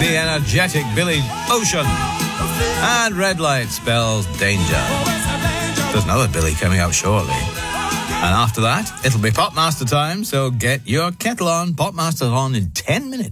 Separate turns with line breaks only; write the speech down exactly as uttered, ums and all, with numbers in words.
the energetic Billy Ocean. And Red Light spells danger. There's another Billy coming up shortly. And after that, it'll be Popmaster time, so get your kettle on. Popmaster's on in ten minutes.